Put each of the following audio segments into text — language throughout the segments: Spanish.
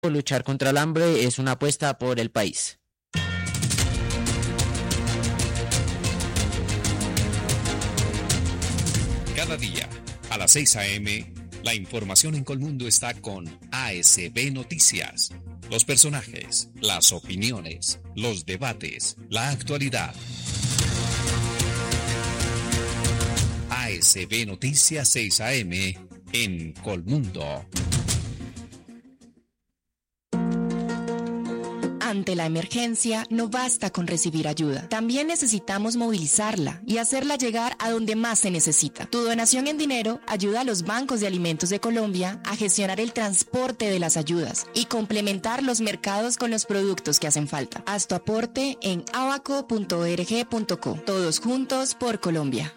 luchar contra el hambre es una apuesta por el país. Cada día, a las 6 a.m., la información en Colmundo está con ASB Noticias. Los personajes, las opiniones, los debates, la actualidad. ASB Noticias 6 a.m. en Colmundo. Ante la emergencia, no basta con recibir ayuda. También necesitamos movilizarla y hacerla llegar a donde más se necesita. Tu donación en dinero ayuda a los bancos de alimentos de Colombia a gestionar el transporte de las ayudas y complementar los mercados con los productos que hacen falta. Haz tu aporte en abaco.org.co. Todos juntos por Colombia.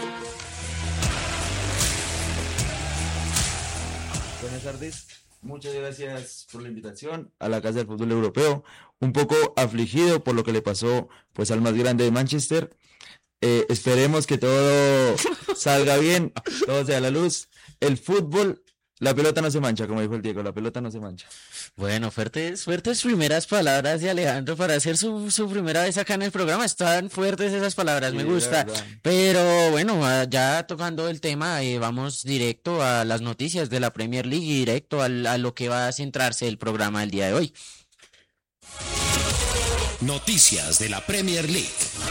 Buenas tardes. Muchas gracias por la invitación a la Casa del Fútbol Europeo. Un poco afligido por lo que le pasó pues al más grande de Manchester. Esperemos que todo salga bien, todo sea a la luz. El fútbol, la pelota no se mancha, como dijo el Diego, la pelota no se mancha. Bueno, fuertes primeras palabras de Alejandro para hacer su primera vez acá en el programa. Están fuertes esas palabras, sí, me gusta. Pero bueno, ya tocando el tema, vamos directo a las noticias de la Premier League y directo a lo que va a centrarse el programa del día de hoy. Noticias de la Premier League.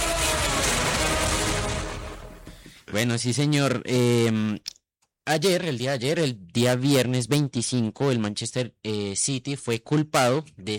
Bueno, sí, señor. El día viernes 25, el Manchester City fue culpado de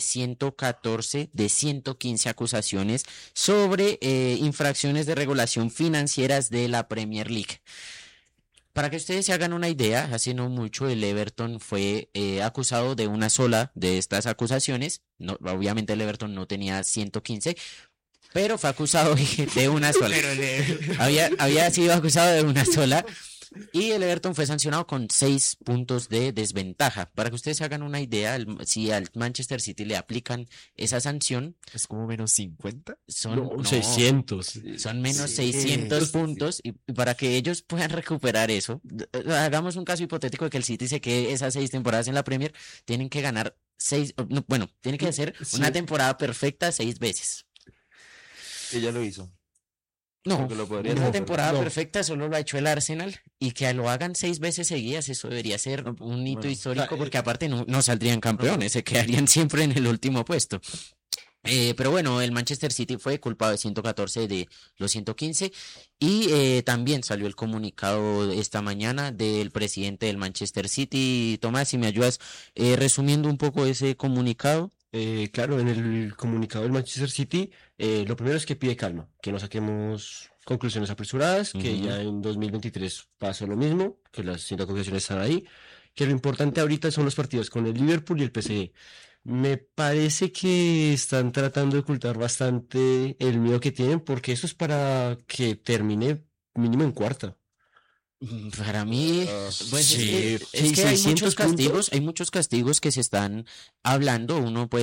115 acusaciones sobre infracciones de regulación financieras de la Premier League. Para que ustedes se hagan una idea, hace no mucho el Everton fue acusado de una sola de estas acusaciones. No, obviamente el Everton no tenía 115, pero fue acusado de una sola. Había sido acusado de una sola. Y el Everton fue sancionado con 6 puntos de desventaja. Para que ustedes se hagan una idea, si al Manchester City le aplican esa sanción... ¿Es como menos 50? Son 600. Son menos 600 puntos. Y para que ellos puedan recuperar eso, hagamos un caso hipotético de que el City se quede esas 6 temporadas en la Premier, tienen que ganar 6... tienen que hacer una temporada perfecta 6 veces. Ella lo hizo. No, una temporada perfecta solo lo ha hecho el Arsenal, y que lo hagan 6 veces seguidas, eso debería ser un hito histórico, porque aparte no saldrían campeones, se quedarían siempre en el último puesto. Pero bueno, el Manchester City fue culpado de 114 de los 115 y también salió el comunicado esta mañana del presidente del Manchester City. Tomás, si me ayudas resumiendo un poco ese comunicado. Claro, en el comunicado del Manchester City, lo primero es que pide calma, que no saquemos conclusiones apresuradas, que ya en 2023 pasó lo mismo, que las 100 acusaciones están ahí, que lo importante ahorita son los partidos con el Liverpool y el PSG. Me parece que están tratando de ocultar bastante el miedo que tienen, porque eso es para que termine mínimo en cuarta. Para mí, pues sí, es que hay muchos castigos que se están hablando.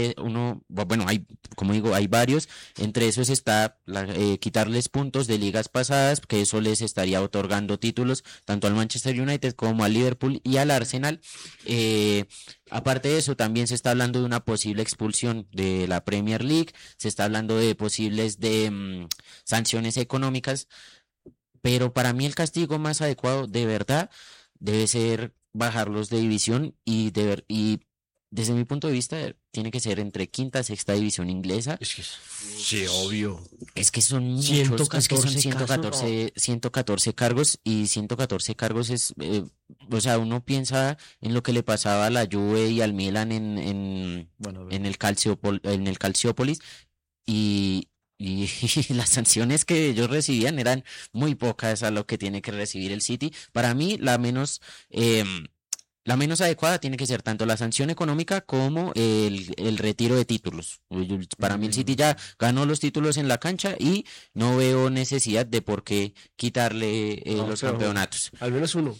Hay varios. Entre esos está quitarles puntos de ligas pasadas, que eso les estaría otorgando títulos tanto al Manchester United como al Liverpool y al Arsenal. Aparte de eso, también se está hablando de una posible expulsión de la Premier League. Se está hablando de posibles sanciones económicas. Pero para mí el castigo más adecuado, de verdad, debe ser bajarlos de división y desde mi punto de vista tiene que ser entre quinta y sexta división inglesa. Sí, obvio. Es que son muchos, es que son 114 cargos, y 114 cargos es, uno piensa en lo que le pasaba a la Juve y al Milan en el Calciópolis, y las sanciones que ellos recibían eran muy pocas a lo que tiene que recibir el City. Para mí, la menos adecuada tiene que ser tanto la sanción económica como el retiro de títulos. Para mí el City ya ganó los títulos en la cancha y no veo necesidad de por qué quitarle los campeonatos. Al menos uno.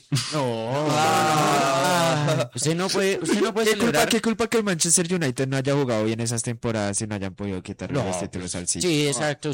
Usted no puede celebrar. ¿Qué culpa que el Manchester United no haya jugado bien esas temporadas y no hayan podido quitarle los títulos al City? Sí, exacto.